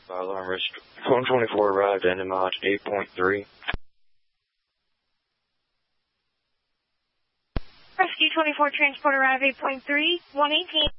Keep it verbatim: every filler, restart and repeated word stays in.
Fire alarm risk one twenty-four arrived at N M O eight point three. Rescue twenty-four transport arrive eight point three, one eighteen.